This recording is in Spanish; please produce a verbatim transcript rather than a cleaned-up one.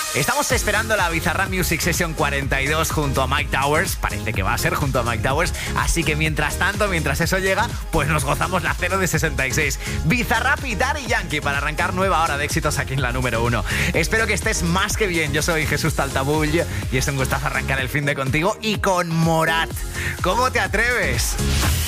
Estamos esperando la Bizarrap Music Session cuarenta y dos junto a Mike Towers. Parece que va a ser junto a Mike Towers. Así que mientras tanto, mientras eso llega, pues nos gozamos la cero de sesenta y seis. Bizarrap y Daddy Yankee para arrancar nueva hora de éxitos aquí en la número uno. Espero que estés más que bien. Yo soy Jesús Taltabull y es un gustazo arrancar el fin de contigo y con Morat. ¿Cómo te atreves?